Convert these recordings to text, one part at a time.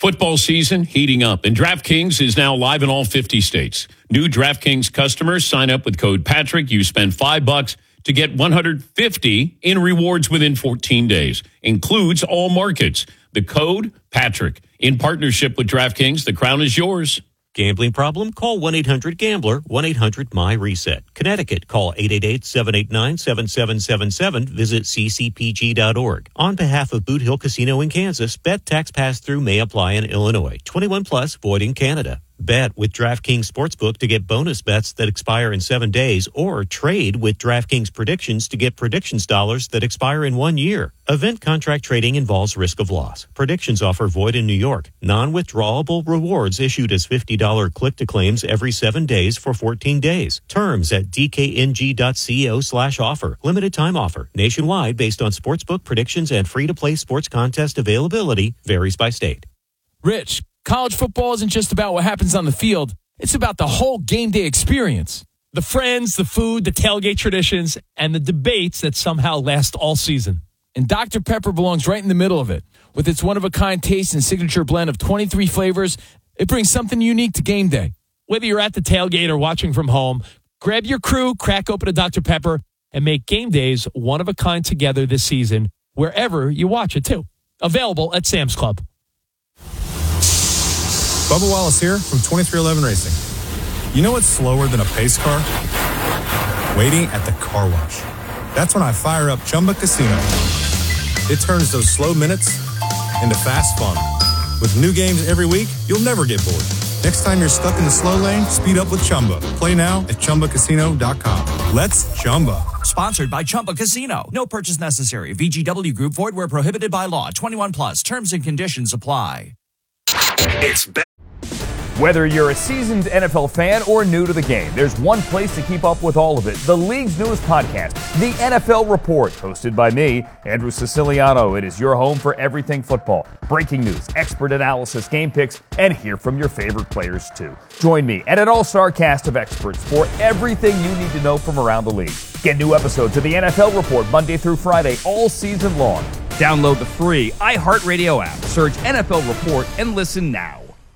Football season heating up, and DraftKings is now live in all 50 states. New DraftKings customers sign up with code Patrick. You spend $5 to get $150 in rewards within 14 days. Includes all markets. The code Patrick. In partnership with DraftKings, the crown is yours. Gambling problem? Call 1-800-GAMBLER, 1-800-MY-RESET. Connecticut, call 888-789-7777. Visit ccpg.org. On behalf of Boot Hill Casino in Kansas, bet tax pass-through may apply in Illinois. 21 plus, void in Canada. Bet with DraftKings Sportsbook to get bonus bets that expire in 7 days, or trade with DraftKings Predictions to get predictions dollars that expire in 1 year. Event contract trading involves risk of loss. Predictions offer void in New York. Non-withdrawable rewards issued as $50 click-to-claims every 7 days for 14 days. Terms at dkng.co/offer. Limited time offer. Nationwide based on sportsbook predictions and free-to-play sports contest availability varies by state. Rich, college football isn't just about what happens on the field. It's about the whole game day experience. The friends, the food, the tailgate traditions, and the debates that somehow last all season. And Dr. Pepper belongs right in the middle of it. With its one-of-a-kind taste and signature blend of 23 flavors, it brings something unique to game day. Whether you're at the tailgate or watching from home, grab your crew, crack open a Dr. Pepper, and make game days one-of-a-kind together this season, wherever you watch it, too. Available at Sam's Club. Bubba Wallace here from 2311 Racing. You know what's slower than a pace car? Waiting at the car wash. That's when I fire up Chumba Casino. It turns those slow minutes into fast fun. With new games every week, you'll never get bored. Next time you're stuck in the slow lane, speed up with Chumba. Play now at ChumbaCasino.com. Let's Chumba. Sponsored by Chumba Casino. No purchase necessary. VGW Group. Void where prohibited by law. 21 plus. Terms and conditions apply. Whether you're a seasoned NFL fan or new to the game, there's one place to keep up with all of it. The league's newest podcast, The NFL Report, hosted by me, Andrew Siciliano. It is your home for everything football. Breaking news, expert analysis, game picks, and hear from your favorite players, too. Join me and an all-star cast of experts for everything you need to know from around the league. Get new episodes of The NFL Report Monday through Friday all season long. Download the free iHeartRadio app. Search NFL Report and listen now.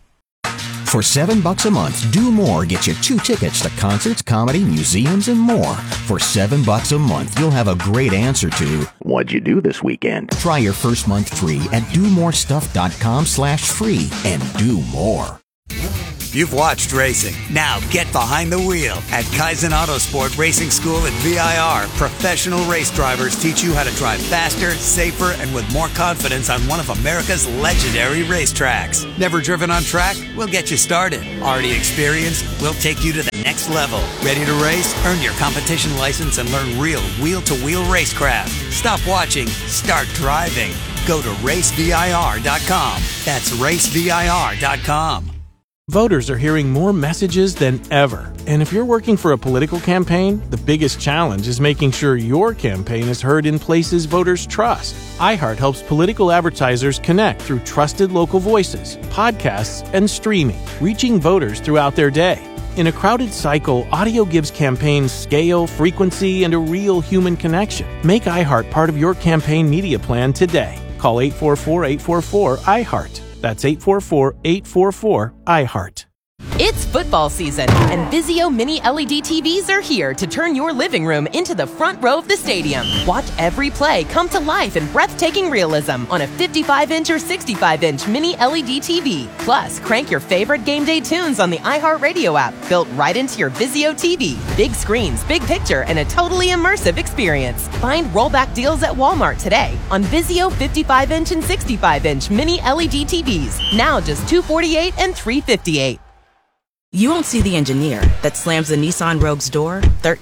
For $7 a month, Do More gets you 2 tickets to concerts, comedy, museums, and more. For $7 a month, you'll have a great answer to, what'd you do this weekend? Try your first month free at domorestuff.com/free and do more. You've watched racing. Now get behind the wheel. At Kaizen Autosport Racing School at VIR, professional race drivers teach you how to drive faster, safer, and with more confidence on one of America's legendary racetracks. Never driven on track? We'll get you started. Already experienced? We'll take you to the next level. Ready to race? Earn your competition license and learn real wheel-to-wheel racecraft. Stop watching. Start driving. Go to racevir.com. That's racevir.com. Voters are hearing more messages than ever. And if you're working for a political campaign, the biggest challenge is making sure your campaign is heard in places voters trust. iHeart helps political advertisers connect through trusted local voices, podcasts, and streaming, reaching voters throughout their day. In a crowded cycle, audio gives campaigns scale, frequency, and a real human connection. Make iHeart part of your campaign media plan today. Call 844-844-iHeart. That's 844-844-iHeart. It's football season, and Vizio Mini LED TVs are here to turn your living room into the front row of the stadium. Watch every play come to life in breathtaking realism on a 55-inch or 65-inch Mini LED TV. Plus, crank your favorite game day tunes on the iHeartRadio app, built right into your Vizio TV. Big screens, big picture, and a totally immersive experience. Find rollback deals at Walmart today on Vizio 55-inch and 65-inch Mini LED TVs. Now just $248 and $358. You won't see the engineer that slams the Nissan Rogue's door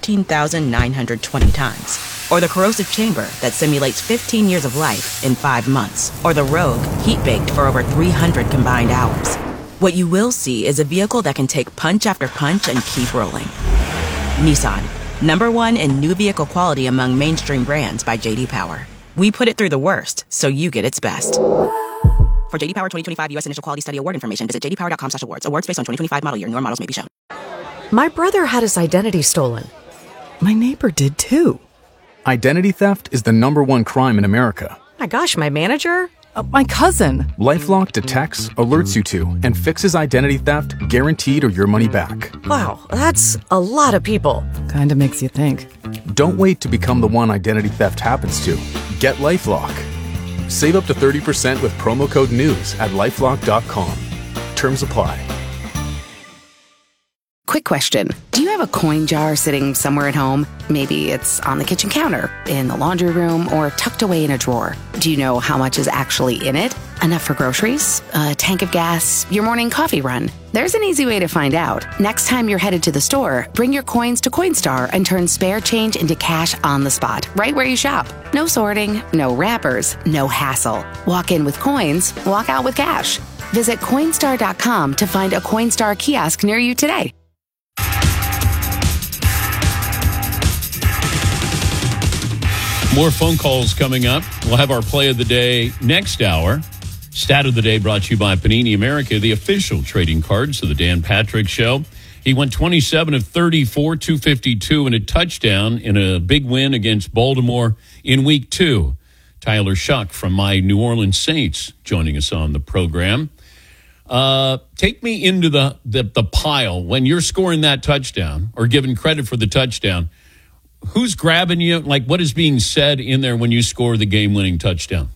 13,920 times. Or the corrosive chamber that simulates 15 years of life in 5 months. Or the Rogue heat-baked for over 300 combined hours. What you will see is a vehicle that can take punch after punch and keep rolling. Nissan, #1 in new vehicle quality among mainstream brands by J.D. Power. We put it through the worst, so you get its best. For J.D. Power 2025 U.S. Initial Quality Study Award information, visit jdpower.com/awards. Awards based on 2025 model year. Newer models may be shown. My brother had his identity stolen. My neighbor did too. Identity theft is the #1 crime in America. My gosh, my manager? My cousin. LifeLock detects, alerts you to, and fixes identity theft guaranteed or your money back. Wow, that's a lot of people. Kinda makes you think. Don't wait to become the one identity theft happens to. Get LifeLock. Save up to 30% with promo code NEWS at LifeLock.com. Terms apply. Quick question. Do you have a coin jar sitting somewhere at home? Maybe it's on the kitchen counter, in the laundry room, or tucked away in a drawer. Do you know how much is actually in it? Enough for groceries? A tank of gas? Your morning coffee run? There's an easy way to find out. Next time you're headed to the store, bring your coins to Coinstar and turn spare change into cash on the spot, right where you shop. No sorting, no wrappers, no hassle. Walk in with coins, walk out with cash. Visit Coinstar.com to find a Coinstar kiosk near you today. More phone calls coming up. We'll have our play of the day next hour. Stat of the day brought to you by Panini America, the official trading cards of the Dan Patrick Show. He went 27 of 34, 252, and a touchdown in a big win against Baltimore in Week 2. Tyler Shuck from my New Orleans Saints joining us on the program. Take me into the pile when you're scoring that touchdown or giving credit for the touchdown. Who's grabbing you? Like, what is being said in there when you score the game-winning touchdown?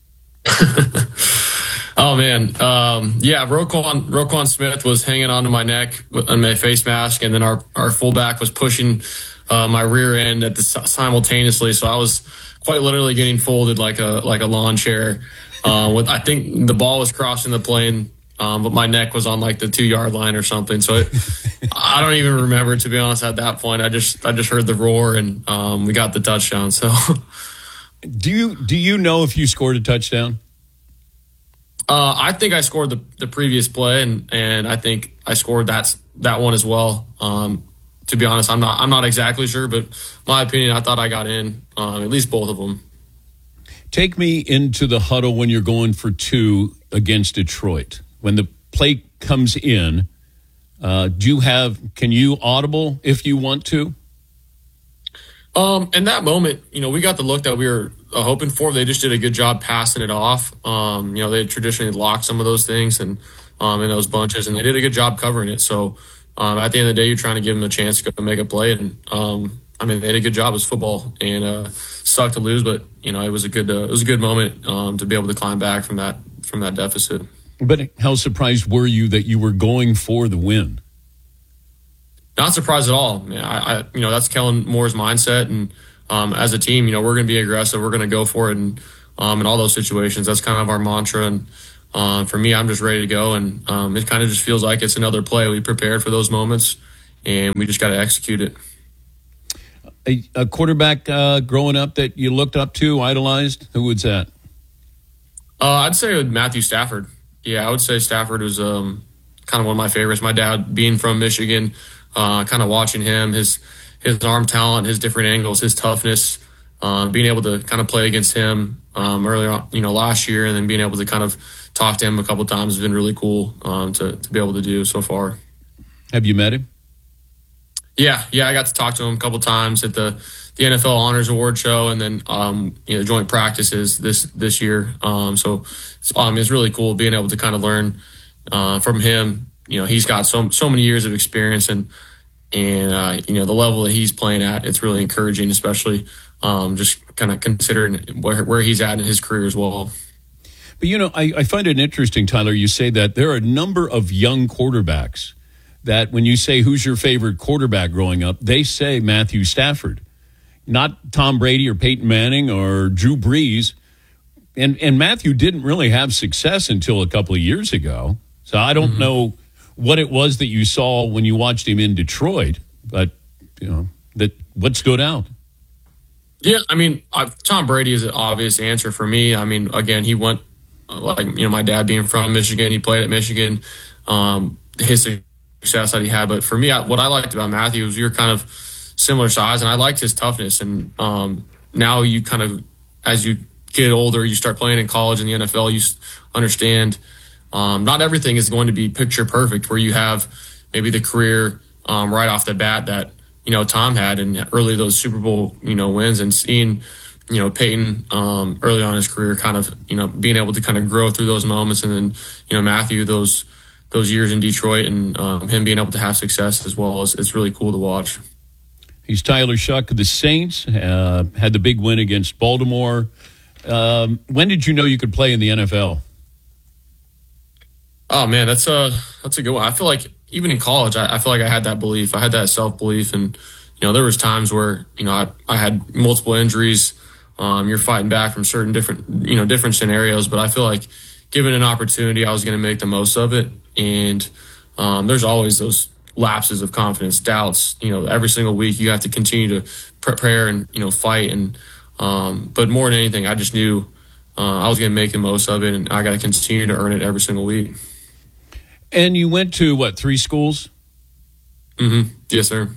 Oh, man. Roquan Smith was hanging onto my neck on my face mask, and then our fullback was pushing my rear end simultaneously. So I was quite literally getting folded like a lawn chair. I think the ball was crossing the plane, but my neck was on like the 2-yard line or something. So I don't even remember, to be honest, at that point. I just heard the roar and we got the touchdown. So do you know if you scored a touchdown? I think I scored the previous play and I think I scored that one as well. To be honest, I'm not exactly sure, but my opinion, I thought I got in, at least both of them. Take me into the huddle when you're going for 2 against Detroit. When the play comes in, can you audible if you want to? In that moment, we got the look that we were hoping for. They just did a good job passing it off. They traditionally lock some of those things and in those bunches, and they did a good job covering it. So at the end of the day, you're trying to give them a chance to go make a play, and they did a good job. It was football, and sucked to lose, but it was a good moment to be able to climb back from that deficit. But how surprised were you that you were going for the win? Not surprised at all. That's Kellen Moore's mindset, and as a team, we're going to be aggressive. We're going to go for it, and in all those situations, that's kind of our mantra. And for me, I'm just ready to go, and it kind of just feels like it's another play. We prepared for those moments, and we just got to execute it. A quarterback growing up that you looked up to, idolized, who was that? I'd say Matthew Stafford. Yeah, I would say Stafford was kind of one of my favorites. My dad, being from Michigan, kind of watching him, his arm talent, his different angles, his toughness, being able to kind of play against him earlier on, last year, and then being able to kind of talk to him a couple of times has been really cool to be able to do so far. Have you met him? Yeah, I got to talk to him a couple of times at the NFL Honors Award show, and then joint practices this year. So it's really cool being able to kind of learn from him. He's got so many years of experience, and the level that he's playing at, it's really encouraging, especially just kind of considering where he's at in his career as well. But I find it interesting, Tyler. You say that there are a number of young quarterbacks that when you say who's your favorite quarterback growing up, they say Matthew Stafford, not Tom Brady or Peyton Manning or Drew Brees. And Matthew didn't really have success until a couple of years ago. So I don't know what it was that you saw when you watched him in Detroit, but what stood out? Yeah, Tom Brady is an obvious answer for me. Again, he went my dad being from Michigan, he played at Michigan. His success that he had, but for me, what I liked about Matthew was you're kind of similar size, and I liked his toughness. And now you kind of, as you get older, you start playing in college and the NFL, you understand not everything is going to be picture perfect, where you have maybe the career right off the bat that Tom had, and early those Super Bowl wins, and seeing Peyton early on in his career, kind of, being able to kind of grow through those moments, and then, Matthew, those years in Detroit, and him being able to have success as well. It's really cool to watch. He's Tyler Shuck of the Saints, had the big win against Baltimore. When did you know you could play in the NFL? Oh man, that's a good one. I feel like even in college, I feel like I had that belief. I had that self-belief, and there was times where I had multiple injuries. You're fighting back from certain different scenarios, but I feel like given an opportunity, I was going to make the most of it. And there's always those lapses of confidence, doubts. Every single week you have to continue to prepare and fight. And but more than anything, I just knew I was going to make the most of it, and I got to continue to earn it every single week. And you went to 3 schools? Mm-hmm. Yes, sir.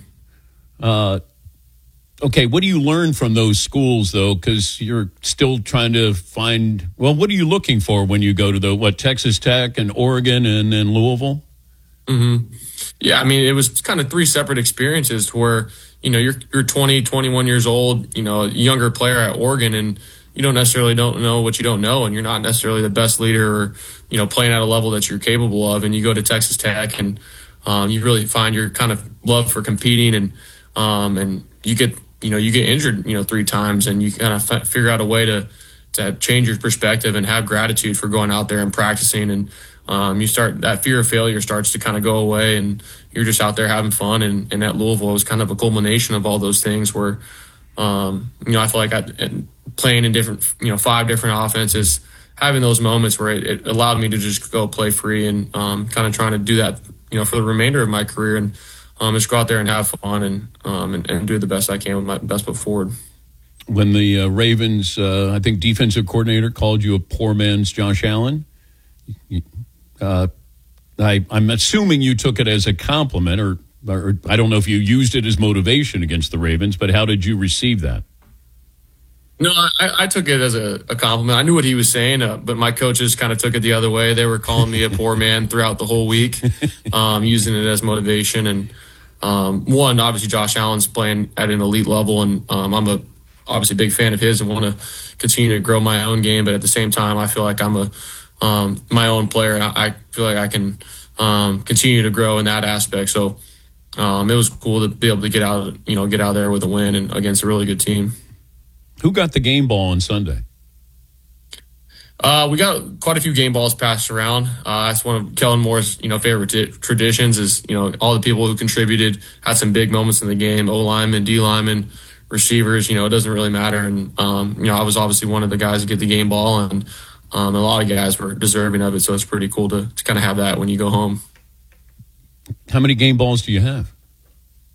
Okay, what do you learn from those schools, though? Because you're still trying to find, what are you looking for when you go to Texas Tech and Oregon and then Louisville? Mm-hmm. Yeah, I mean, it was kind of 3 separate experiences where, you're 20, 21 years old, a younger player at Oregon, and you don't know what you don't know, and you're not necessarily the best leader or, playing at a level that you're capable of. And you go to Texas Tech, and you really find your kind of love for competing, and you get injured, 3 times, and you kind of figure out a way to change your perspective and have gratitude for going out there and practicing. And you start, that fear of failure starts to kind of go away, and you're just out there having fun. And at Louisville, it was kind of a culmination of all those things where, I feel like playing in different, 5 different offenses, having those moments where it allowed me to just go play free, and kind of trying to do that, for the remainder of my career, and just go out there and have fun, and do the best I can with my best foot forward. When the Ravens, I think defensive coordinator called you a poor man's Josh Allen, I'm assuming you took it as a compliment, or I don't know if you used it as motivation against the Ravens, but how did you receive that? No, I took it as a compliment. I knew what he was saying, but my coaches kind of took it the other way. They were calling me a poor man throughout the whole week, using it as motivation. And one, obviously, Josh Allen's playing at an elite level, and I'm obviously a big fan of his and want to continue to grow my own game. But at the same time, I feel like I'm my own player, and I feel like I can continue to grow in that aspect. So it was cool to be able to get out there with a win and against a really good team. Who got the game ball on Sunday? We got quite a few game balls passed around. That's one of Kellen Moore's, favorite traditions is, all the people who contributed had some big moments in the game, O-linemen, D-linemen, receivers, it doesn't really matter. And, I was obviously one of the guys to get the game ball, and a lot of guys were deserving of it. So it's pretty cool to kind of have that when you go home. How many game balls do you have?